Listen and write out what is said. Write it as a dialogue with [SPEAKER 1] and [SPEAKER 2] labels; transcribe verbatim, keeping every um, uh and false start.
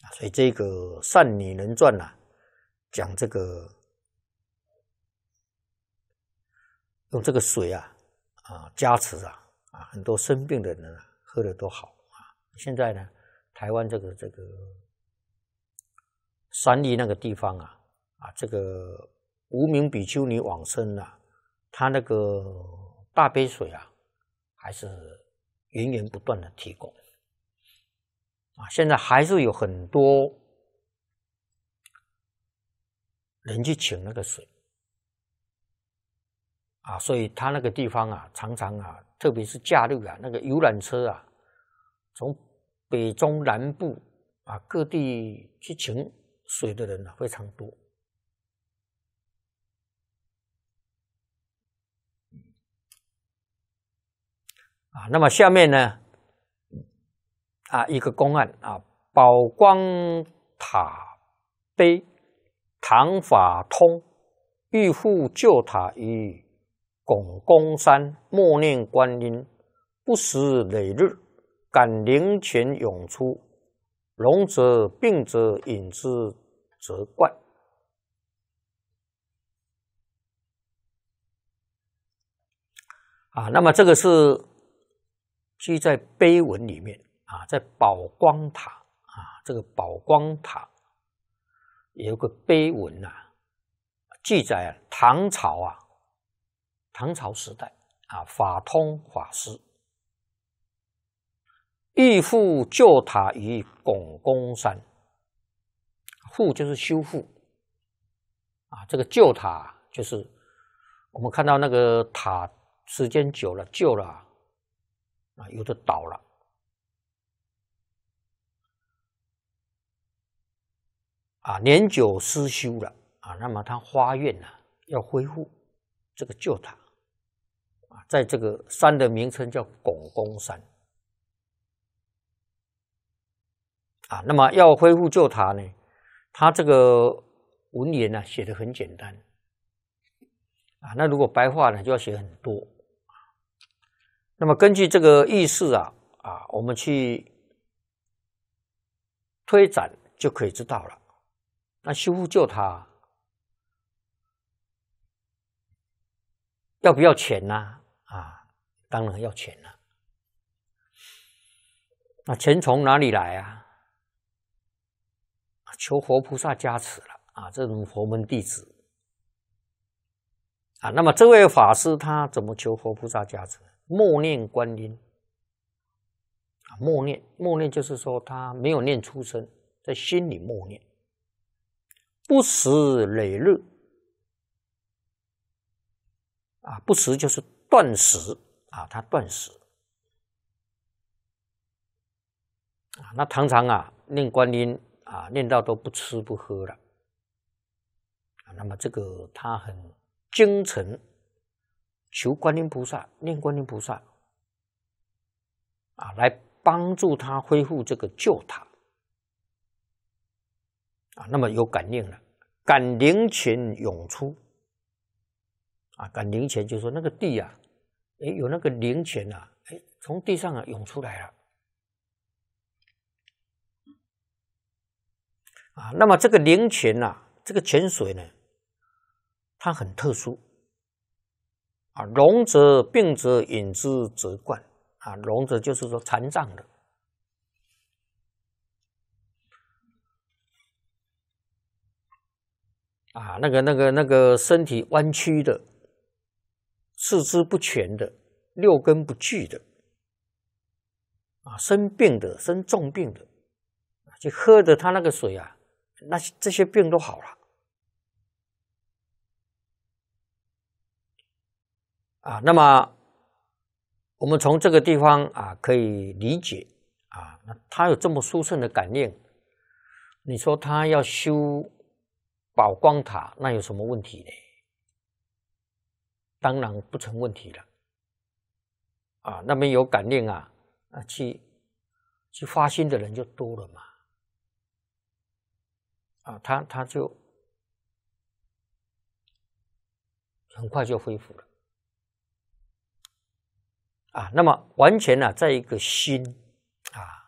[SPEAKER 1] 所以这个《善女人传》啊，讲这个用这个水啊啊加持啊啊，很多生病的人啊喝的都好啊。现在呢，台湾这个这个三立那个地方啊啊，这个无名比丘尼往生啊，他那个大杯水啊，还是源源不断的提供啊。现在还是有很多人去请那个水啊，所以他那个地方啊，常常啊，特别是假日啊，那个游览车啊，从北中南部啊各地去请水的人啊非常多。啊，那么下面呢，啊，一个公案啊，宝光塔碑，唐法通，欲复旧塔于拱公山，默念观音，不时累日，感灵泉涌出，聋则病则饮之则怪。啊，那么这个是记在碑文里面啊，在宝光塔啊，这个宝光塔有个碑文啊，记载啊，唐朝啊，唐朝时代啊，法通法师欲复旧塔于拱公山，复就是修复啊，这个旧塔就是我们看到那个塔时间久了旧了啊，有的倒了啊，年久失修了啊，那么它发愿啊要恢复这个旧塔啊，在这个山的名称叫拱公山啊，那么要恢复旧塔呢，它这个文言呢、啊、写得很简单啊，那如果白话呢就要写很多。那么根据这个意思啊啊，我们去推展就可以知道了。那修复旧塔要不要钱呢？啊，当然要钱了。那钱从哪里来啊？求佛菩萨加持了啊，这种佛门弟子啊。那么这位法师他怎么求佛菩萨加持？默念观音啊，默念默念就是说他没有念出声，在心里默念，不时累日啊，不时就是断食啊，他断食啊，那常常啊念观音啊，念到都不吃不喝了啊，那么这个他很精诚。求观音菩萨，念观音菩萨啊，来帮助他恢复这个旧塔啊。那么有感应了，感灵泉涌出啊，感灵泉就是说那个地啊，哎，有那个灵泉啊，哎，从地上啊涌出来了啊。那么这个灵泉啊，这个泉水呢，它很特殊。啊，聋者病者饮之则灌啊，聋者就是说残障的啊，那个那个那个身体弯曲的，四肢不全的，六根不具的啊，生病的，生重病的，就喝的他那个水啊，那这些病都好了。啊，那么我们从这个地方啊可以理解啊，那他有这么殊胜的感应，你说他要修宝光塔，那有什么问题呢？当然不成问题了啊，那边有感应啊，啊去去发心的人就多了嘛，啊，他他就很快就恢复了。啊，那么完全呢、啊，在一个心啊